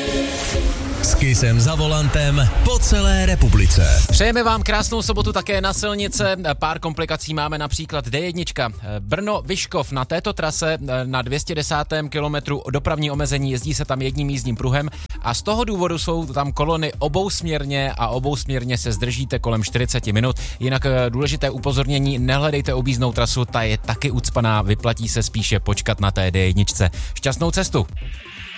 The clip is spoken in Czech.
S Kissem za volantem po celé republice. Přejeme vám krásnou sobotu také na silnice. Pár komplikací máme, například D1. Brno-Vyškov, na této trase na 210. kilometru dopravní omezení, jezdí se tam jedním jízdním pruhem a z toho důvodu jsou tam kolony obousměrně a obousměrně se zdržíte kolem 40 minut. Jinak důležité upozornění, nehledejte objízdnou trasu, ta je taky ucpaná, vyplatí se spíše počkat na té D1. Šťastnou cestu.